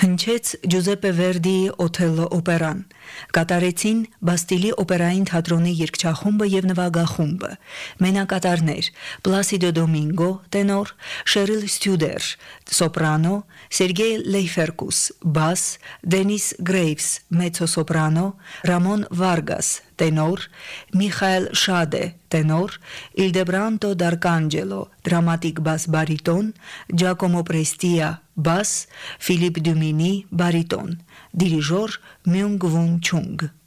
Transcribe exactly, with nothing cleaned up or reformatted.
հնչեց Ջուզեպպե Վերդիի Օթելլո օպերան, կատարեցին Բաստիլի օպերային թատրոնի երգչախումբը և նվագախումբը, մենակատարներ Պլասիդո Դոմինգո, տենոր, Շերիլ Ստյուդեր, սոպրանո, Սերգեյ Լեյֆերկուս, բաս, Դենիս Գրեյվս, մեծոսոպրանո, Ռամոն Վարգաս, տենոր, Միխայել Շադե, տենոր, Իլդեբրանտո Դարկանջելո, դրամատիկ բաս բարիտոն, Ջակոմո Պրեստիա, բաս, Ֆիլիպ Դումինի, բարիտոն, դիրիժոր Մյունգ Վուն Չունգ։